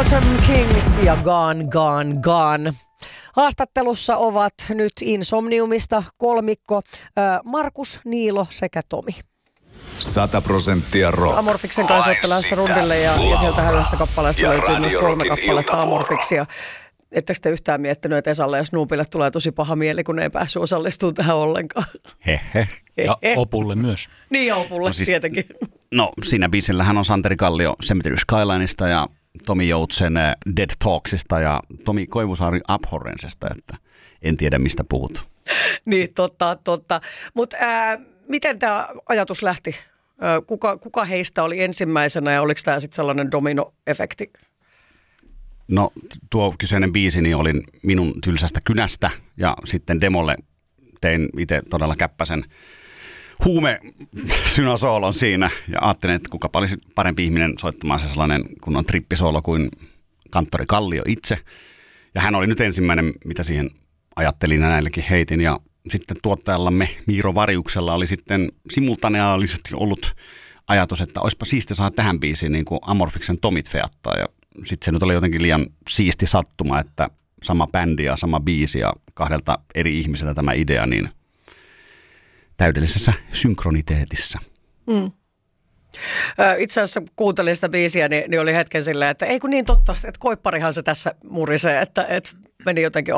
Autumn Kings ja Gone, Gone, Gone. Haastattelussa ovat nyt Insomniumista kolmikko Markus, Niilo sekä Tomi. 100% rock. Amorfiksen kanssa ottelaansa rundille ja sieltähän yhdestä kappaleesta löytyy myös 3 kappaletta Amorfiksia. Ettekö te yhtään miettinyt, että Esalle ja Snoopille tulee tosi paha mieli, kun ne ei päässyt osallistumaan tähän ollenkaan? Hehe. Ja Opulle myös. Niin ja Opulle no siis, tietenkin. No siinä biisillähän on Santeri Kallio Cemetery Skylineista ja Tomi Joutsen Dead Talksista ja Tomi Koivusaari Abhorrensesta, että en tiedä mistä puhut. Niin, totta. Mutta miten tämä ajatus lähti? Kuka heistä oli ensimmäisenä ja oliko tämä sitten sellainen dominoefekti? No tuo kyseinen biisi niin olin minun tylsästä kynästä ja sitten demolle tein itse todella käppäsen huume-synasoolon siinä ja ajattelin, että kuka olisi parempi ihminen soittamaan se sellainen kunnon trippisoolo kuin kanttori Kallio itse. Ja hän oli nyt ensimmäinen, mitä siihen ajattelin ja näillekin heitin ja sitten tuottajallamme Miiro Variuksella oli sitten simultaneaalisesti ollut ajatus, että olisipa siisti saada tähän biisiin niin kuin Amorfiksen Tomit feattaa ja sitten se nyt oli jotenkin liian siisti sattuma, että sama bändi ja sama biisi ja 2 eri ihmiseltä tämä idea, niin täydellisessä synkroniteetissä. Mm. Itse asiassa kuuntelin sitä biisiä, niin oli hetken silleen, että ei kun niin totta, että koipparihan se tässä murisee, että meni jotenkin